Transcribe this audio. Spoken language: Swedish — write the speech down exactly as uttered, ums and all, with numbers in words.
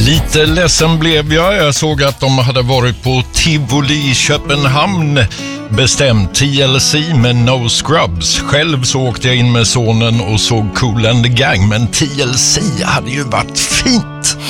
Lite ledsen blev jag. Jag såg att de hade varit på Tivoli i Köpenhamn. Bestämt T L C med No Scrubs. Själv så åkte jag in med sonen och såg Kool and the Gang. Men T L C hade ju varit fint.